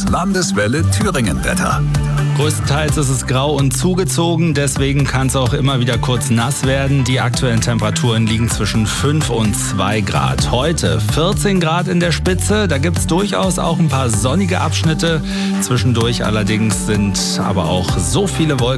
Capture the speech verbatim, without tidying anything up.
Das Landeswelle Thüringen-Wetter. Größtenteils ist es grau und zugezogen, deswegen kann es auch immer wieder kurz nass werden. Die aktuellen Temperaturen liegen zwischen fünf und zwei Grad. Heute vierzehn Grad in der Spitze, da gibt es durchaus auch ein paar sonnige Abschnitte. Zwischendurch allerdings sind aber auch so viele Wolken